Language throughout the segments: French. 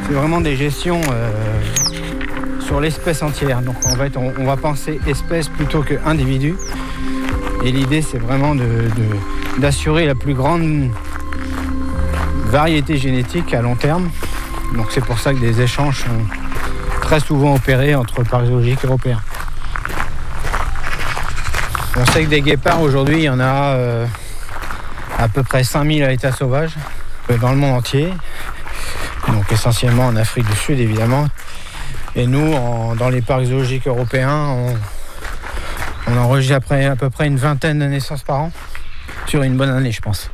C'est vraiment des gestions sur l'espèce entière. Donc en fait, on va penser espèce plutôt qu'individu. Et l'idée, c'est vraiment d'assurer la plus grande variété génétique à long terme. Donc c'est pour ça que des échanges sont très souvent opérés entre parcs zoologiques européens. On sait que des guépards, aujourd'hui, il y en a à peu près 5000 à l'état sauvage dans le monde entier. Donc essentiellement en Afrique du Sud, évidemment. Et nous, dans les parcs zoologiques européens, on enregistre après à peu près une vingtaine de naissances par an, sur une bonne année, je pense.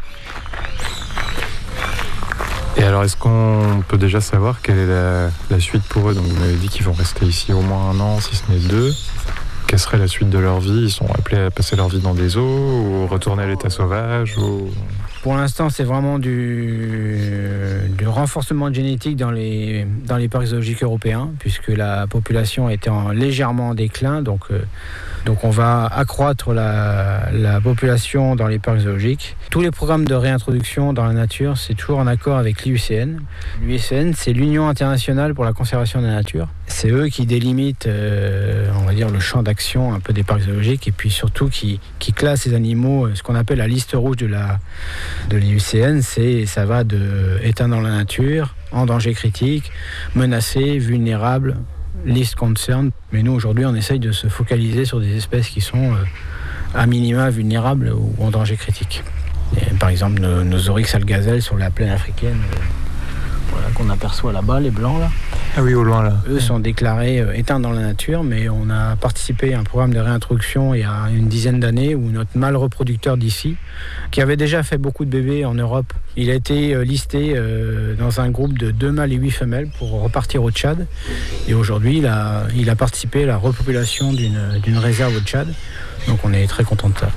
Et alors, est-ce qu'on peut déjà savoir quelle est la suite pour eux? Donc, vous m'avez dit qu'ils vont rester ici au moins 1 an, si ce n'est 2. Quelle serait la suite de leur vie? Ils sont appelés à passer leur vie dans des zoos ou retourner à l'état sauvage ou... Pour l'instant, c'est vraiment du renforcement génétique dans les parcs zoologiques européens, puisque la population était légèrement en déclin. Donc on va accroître la population dans les parcs zoologiques. Tous les programmes de réintroduction dans la nature, c'est toujours en accord avec l'IUCN. L'IUCN, c'est l'Union internationale pour la conservation de la nature. C'est eux qui délimitent, on va dire, le champ d'action un peu des parcs zoologiques, et puis surtout qui classent ces animaux, ce qu'on appelle la liste rouge de l'IUCN. Ça va de état dans la nature, en danger critique, menacé, vulnérable, list concern. Mais nous, aujourd'hui, on essaye de se focaliser sur des espèces qui sont à minima vulnérables ou en danger critique. Et, par exemple, nos oryx algazelles sur la plaine africaine, voilà, qu'on aperçoit là-bas, les blancs là. Ah oui, au loin là. Eux sont déclarés éteints dans la nature, mais on a participé à un programme de réintroduction il y a une dizaine d'années où notre mâle reproducteur d'ici, qui avait déjà fait beaucoup de bébés en Europe, il a été listé dans un groupe de 2 mâles et 8 femelles pour repartir au Tchad. Et aujourd'hui, il a participé à la repopulation d'une réserve au Tchad. Donc on est très contents de ça.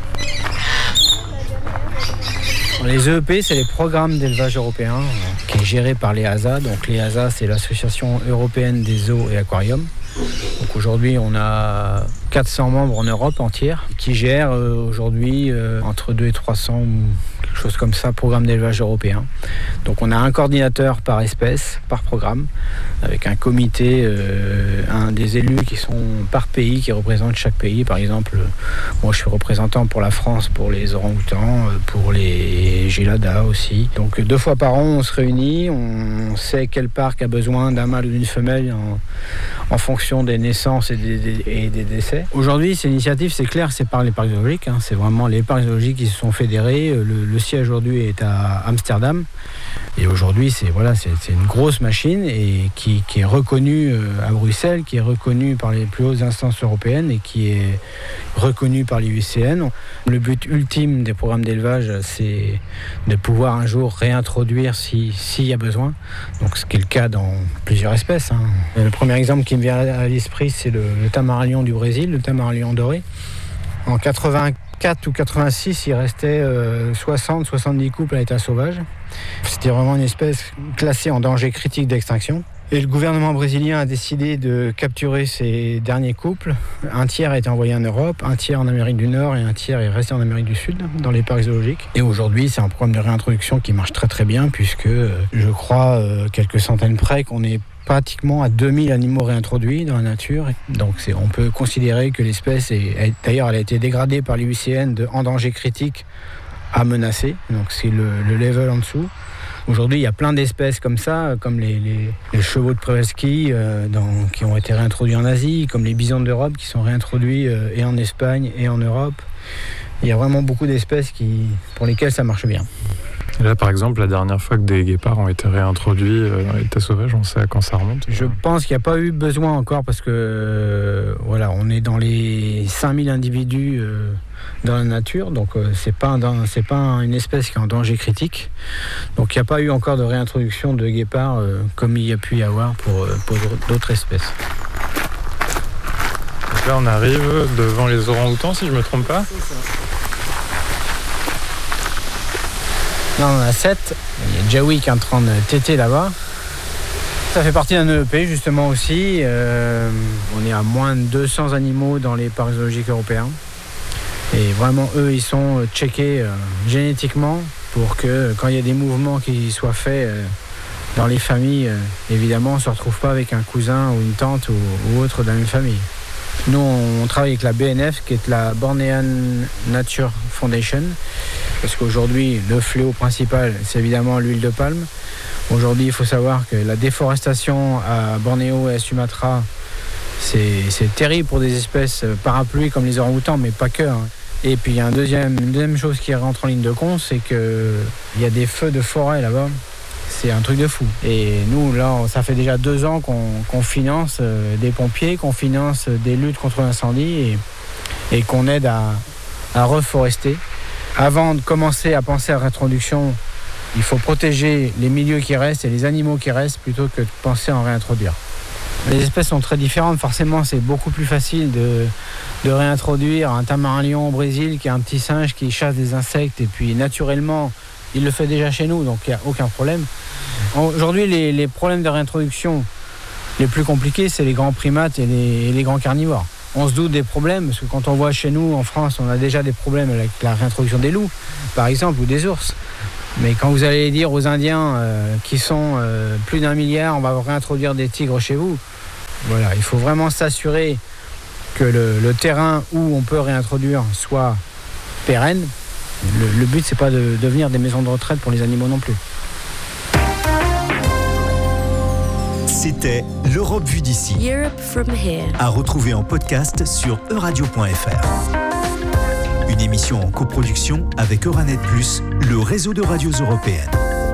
Les EEP, c'est les programmes d'élevage européens qui est géré par l'EASA. Donc l'EASA, c'est l'Association européenne des zoos et aquariums. Donc aujourd'hui, on a 400 membres en Europe entière qui gèrent aujourd'hui entre 200 et 300 ou quelque chose comme ça, programme d'élevage européen. Donc on a un coordinateur par espèce, par programme, avec un comité, des élus qui sont par pays, qui représentent chaque pays. Par exemple, moi je suis représentant pour la France, pour les orang-outans, pour les geladas aussi. Donc 2 fois par an, on se réunit, on sait quel parc a besoin d'un mâle ou d'une femelle en fonction des naissances et des décès. Aujourd'hui, cette initiative, c'est clair, c'est par les parcs zoologiques. C'est vraiment les parcs zoologiques qui se sont fédérés. Le siège aujourd'hui est à Amsterdam. Et aujourd'hui, c'est une grosse machine et qui est reconnue à Bruxelles, qui est reconnue par les plus hautes instances européennes et qui est reconnue par l'IUCN. Le but ultime des programmes d'élevage, c'est de pouvoir un jour réintroduire s'il y a besoin. Donc, ce qui est le cas dans plusieurs espèces. Le premier exemple qui me vient à l'esprit, c'est le tamaralion du Brésil, le tamaralion doré. En 84 ou 86, il restait 60-70 couples à l'état sauvage. C'était vraiment une espèce classée en danger critique d'extinction. Et le gouvernement brésilien a décidé de capturer ces derniers couples. Un tiers a été envoyé en Europe, un tiers en Amérique du Nord et un tiers est resté en Amérique du Sud, dans les parcs zoologiques. Et aujourd'hui, c'est un programme de réintroduction qui marche très très bien, puisque je crois, quelques centaines près, qu'on est pratiquement à 2000 animaux réintroduits dans la nature. Donc on peut considérer que l'espèce d'ailleurs elle a été dégradée par l'IUCN de en danger critique à menacé. Donc c'est le level en dessous. Aujourd'hui, il y a plein d'espèces comme ça, comme les chevaux de Przewalski qui ont été réintroduits en Asie, comme les bisons d'Europe qui sont réintroduits et en Espagne et en Europe. Il y a vraiment beaucoup d'espèces pour lesquelles ça marche bien. Et là, par exemple, la dernière fois que des guépards ont été réintroduits dans l'état sauvage, on sait à quand ça remonte? Je pense qu'il n'y a pas eu besoin encore parce que on est dans les 5000 individus dans la nature, donc c'est pas une espèce qui est en danger critique. Donc il n'y a pas eu encore de réintroduction de guépards comme il y a pu y avoir pour d'autres espèces. Donc là, on arrive devant les orang-outans, si je ne me trompe pas. C'est ça. Là, on en a 7. Il y a Jawi qui est en train de téter là-bas. Ça fait partie d'un EEP justement aussi. On est à moins de 200 animaux dans les parcs zoologiques européens. Et vraiment, eux, ils sont checkés génétiquement pour que quand il y a des mouvements qui soient faits Dans les familles, évidemment, on ne se retrouve pas avec un cousin ou une tante ou autre de la même famille. Nous, on travaille avec la BNF, qui est la Bornean Nature Foundation, parce qu'aujourd'hui, le fléau principal, c'est évidemment l'huile de palme. Aujourd'hui, il faut savoir que la déforestation à Bornéo et à Sumatra, c'est terrible pour des espèces parapluies comme les orang-outans, mais pas que. Et puis, il y a une deuxième chose qui rentre en ligne de compte, c'est qu'il y a des feux de forêt là-bas. C'est un truc de fou. Et nous, là, ça fait déjà 2 ans qu'on finance des pompiers, qu'on finance des luttes contre l'incendie et qu'on aide à reforester. Avant de commencer à penser à la réintroduction, il faut protéger les milieux qui restent et les animaux qui restent plutôt que de penser à en réintroduire. Les espèces sont très différentes. Forcément, c'est beaucoup plus facile de réintroduire un tamarin lion au Brésil qui est un petit singe qui chasse des insectes et puis naturellement, il le fait déjà chez nous, donc il n'y a aucun problème. Aujourd'hui, les problèmes de réintroduction les plus compliqués, c'est les grands primates et les grands carnivores. On se doute des problèmes, parce que quand on voit chez nous, en France, on a déjà des problèmes avec la réintroduction des loups, par exemple, ou des ours. Mais quand vous allez dire aux Indiens qui sont plus d'1 milliard, on va réintroduire des tigres chez vous, voilà, il faut vraiment s'assurer que le terrain où on peut réintroduire soit pérenne. Le but, c'est pas de devenir des maisons de retraite pour les animaux non plus. C'était l'Europe vue d'ici. Europe from here. À retrouver en podcast sur euradio.fr. Une émission en coproduction avec Euranet+, le réseau de radios européennes.